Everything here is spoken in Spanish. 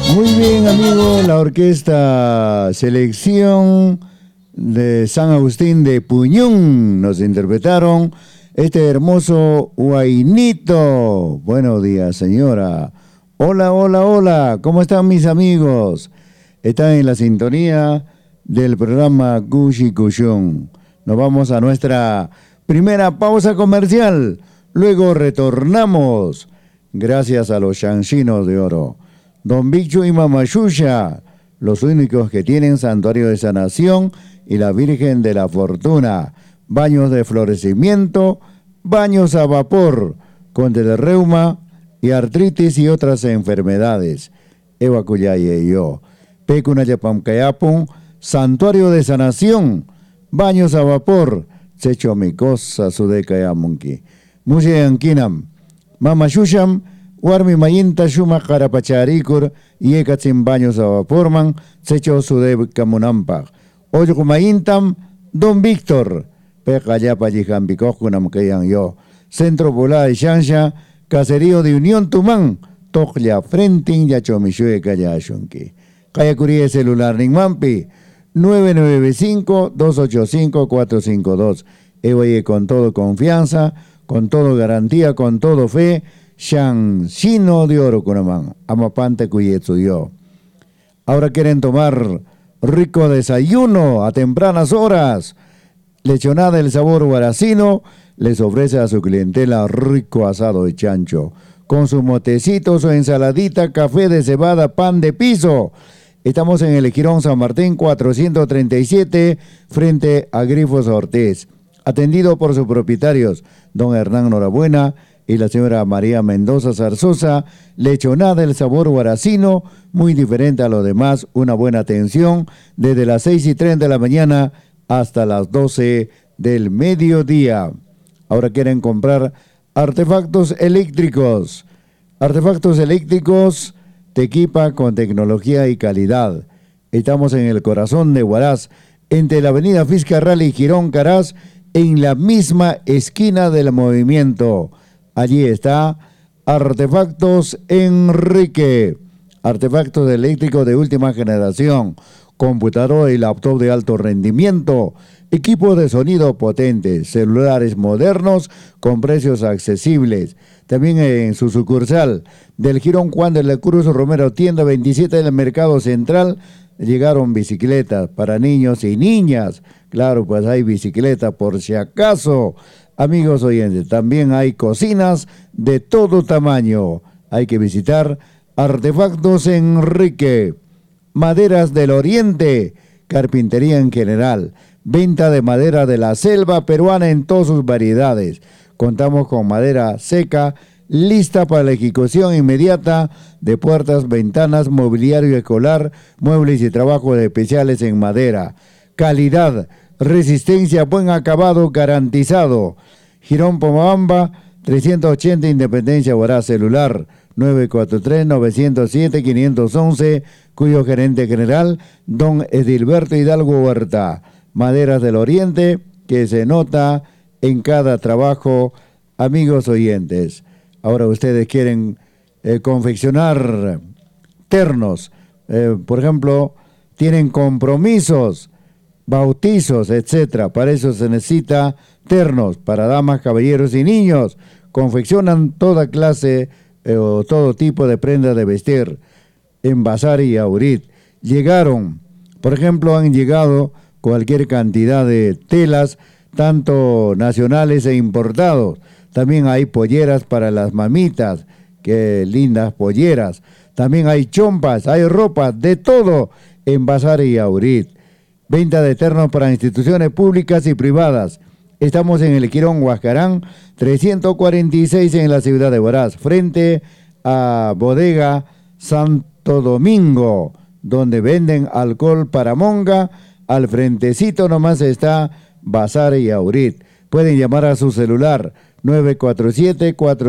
Muy bien, amigos, la orquesta Selección de San Agustín de Puñón nos interpretaron este hermoso Huaynito. Buenos días, señora. Hola, hola, hola. ¿Cómo están mis amigos? Están en la sintonía del programa Cushi Cushón. Nos vamos a nuestra primera pausa comercial. Luego retornamos. Gracias a los chanchinos de oro. Don Bicho y Mama Xuxa, los únicos que tienen santuario de sanación y la Virgen de la Fortuna. Baños de florecimiento, baños a vapor, contra el reuma y artritis y otras enfermedades. Ewa Cuyaye y yo. Pecunayapamcayapun, santuario de sanación, baños a vapor, secho mi cosa sudecayamunki. Museankinam, Mama Xuxam, Warmi mayinta shuma karapacharikur yekatsin baños a vaporman secho sudeb kamunampak. Oyo mayintam Don Víctor pekayapa yijambikojkunam kayan yo. Centro Poblado de Xanxa, Caserío de Unión Tumán, Toklia Frentin Yachomishue Kayashunki. Kayakuri celular Ningmampi 995-285-452. Ewaye con todo confianza, con todo garantía, con todo fe. Chanchino de oro kunaman, amapante kuyetsu yo. Ahora quieren tomar rico desayuno a tempranas horas. Lechonada del sabor guaracino les ofrece a su clientela rico asado de chancho, con sus motecitos o ensaladita, café de cebada, pan de piso. Estamos en el Jirón San Martín 437, frente a Grifos Ortiz. Atendido por sus propietarios, don Hernán Norabuena y la señora María Mendoza Zarzosa. Lechonada el sabor guaracino, muy diferente a lo demás, una buena atención desde las 6:30 de la mañana hasta las 12 del mediodía. Ahora quieren comprar artefactos eléctricos. Artefactos eléctricos te equipa con tecnología y calidad. Estamos en el corazón de Huaraz, entre la avenida Fiscarral y Girón Caraz, en la misma esquina del movimiento. Allí está Artefactos Enrique, artefactos eléctricos de última generación, computador y laptop de alto rendimiento, equipo de sonido potente, celulares modernos con precios accesibles. También en su sucursal del Jirón Juan de la Cruz Romero, tienda 27 del Mercado Central, llegaron bicicletas para niños y niñas. Claro, pues hay bicicleta por si acaso. Amigos oyentes, también hay cocinas de todo tamaño. Hay que visitar Artefactos Enrique. Maderas del Oriente, carpintería en general, venta de madera de la selva peruana en todas sus variedades. Contamos con madera seca, lista para la ejecución inmediata de puertas, ventanas, mobiliario escolar, muebles y trabajos especiales en madera. Calidad, resistencia, buen acabado garantizado. Jirón Pomabamba 380 Independencia Huaraz, celular 943-907-511, cuyo gerente general don Edilberto Hidalgo Huerta. Maderas del Oriente, que se nota en cada trabajo. Amigos oyentes, ahora ustedes quieren confeccionar ternos, por ejemplo, tienen compromisos, bautizos, etcétera. Para eso se necesita ternos para damas, caballeros y niños. Confeccionan toda clase o todo tipo de prendas de vestir en Bazar y Aurit. Llegaron, por ejemplo, han llegado cualquier cantidad de telas, tanto nacionales e importados. También hay polleras para las mamitas, qué lindas polleras. También hay chompas, hay ropa, de todo en Bazar y Aurit. Venta de ternos para instituciones públicas y privadas. Estamos en el Jirón Huascarán 346 en la ciudad de Huaraz, frente a Bodega Santo Domingo, donde venden alcohol para monga. Al frentecito nomás está Bazar y Aurit. Pueden llamar a su celular 947-4